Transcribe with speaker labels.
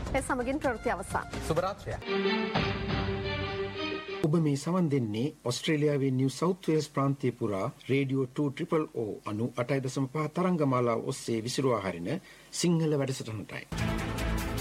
Speaker 1: ඒ සමගින් ප්‍රවෘත්ති අවසන්.
Speaker 2: සුබ රාත්‍රියක්.
Speaker 3: ඔබ මේ සවන් දෙන්නේ ඔස්ට්‍රේලියාවේ නිව් සවුත් වේල්ස් ප්‍රාන්තය පුරා රේඩියෝ 200 98.5 තරංගමාලාව ඔස්සේ විසිරුවා හරින සිංහල වැඩසටහනටයි.